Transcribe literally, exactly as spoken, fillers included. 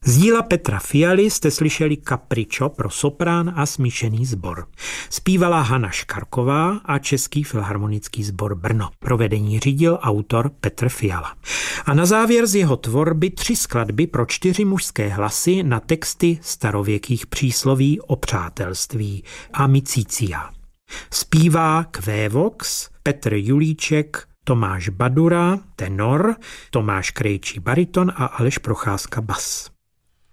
Z díla Petra Fialy jste slyšeli Capriccio pro soprán a smíšený sbor. Zpívala Hana Škarková a Český filharmonický sbor Brno. Provedení řídil autor Petr Fiala. A na závěr z jeho tvorby tři skladby pro čtyři mužské hlasy na texty starověkých přísloví o přátelství Amicitia. Zpívá Kvévox, Petr Julíček, Tomáš Badura, tenor, Tomáš Krejčí bariton a Aleš Procházka bas.